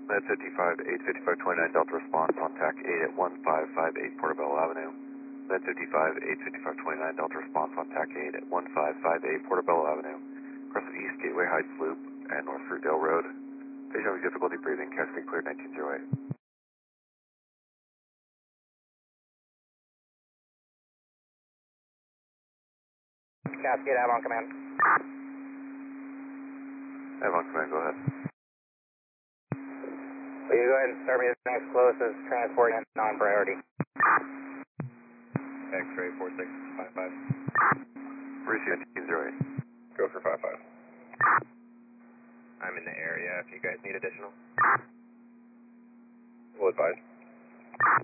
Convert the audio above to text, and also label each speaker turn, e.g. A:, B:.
A: Med 55, 85529 Delta response on TAC 8 at 1558 Portobello Avenue. Med 55, 85529 Delta response on TAC 8 at 1558 Portobello Avenue. Across the East Gateway Heights Loop and North Fruitdale Road. Patient having difficulty breathing, Cascade cleared 1908.
B: Cascade, Avon Command.
A: Avon Command, go ahead.
B: Will you go ahead and start me the next closest transport and non-priority?
C: X-ray 4655.
A: Receive 1908.
C: Go for 55. I'm in the area if you guys need additional.
A: We'll advise.